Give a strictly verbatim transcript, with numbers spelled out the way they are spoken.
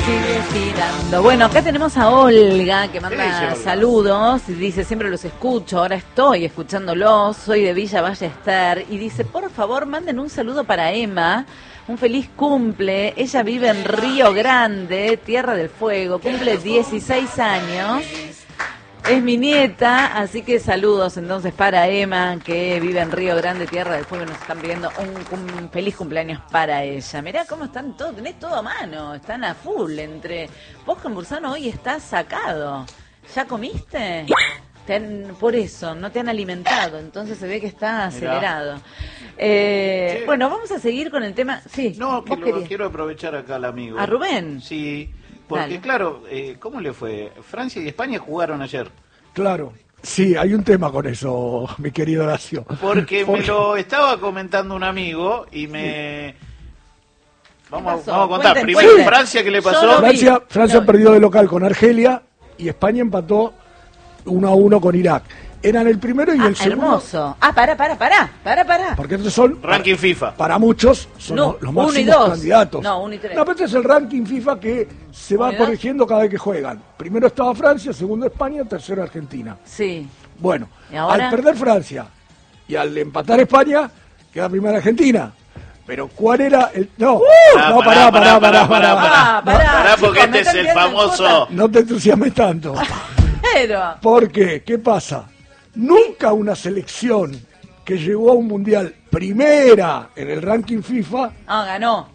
Sigue girando. Bueno, acá tenemos a Olga que manda saludos y dice: siempre los escucho, ahora estoy escuchándolos, soy de Villa Ballester, y dice: por favor manden un saludo para Emma, un feliz cumple, ella vive en Río Grande, Tierra del Fuego, cumple dieciséis años, es mi nieta, así que saludos entonces para Emma, que vive en Río Grande, Tierra del Fuego, nos están pidiendo un, un feliz cumpleaños para ella. Mirá cómo están todos, tenés todo a mano, están a full, entre vos con Bursano hoy estás sacado. ¿Ya comiste? Te han, por eso, no te han alimentado, entonces se ve que está acelerado. Eh, sí. Bueno, vamos a seguir con el tema. Sí, no, que lo, quiero aprovechar acá al amigo. ¿A Rubén? Sí. Porque, Dale. claro, eh, ¿cómo le fue? Francia y España jugaron ayer. Claro, sí, hay un tema con eso, mi querido Horacio. Porque, Porque... me lo estaba comentando un amigo y me... Sí. Vamos, a, vamos a contar. Cuenten, Primero, cuenten. Francia, ¿qué le pasó? Francia, Francia no. perdió de local con Argelia y España empató uno a uno con Irak. Eran el primero y ah, el segundo. Hermoso. Ah, para, para, para, para, para. Porque estos son... Ranking FIFA. Para muchos son no, los máximos uno y dos. candidatos. No, uno y tres. No, pero este es el ranking FIFA que se va corrigiendo cada vez que juegan. Primero estaba Francia, segundo España, tercero Argentina. Sí. Bueno, al perder Francia y al empatar España, queda primera Argentina. Pero ¿cuál era el...? No, uh, no, pará, pará, pará, pará, pará. Pará, porque este es el famoso... No te entusiasmes tanto. Pero... ¿Por qué? ¿Qué pasa? Nunca una selección que llegó a un mundial primera en el ranking FIFA ah, ganó.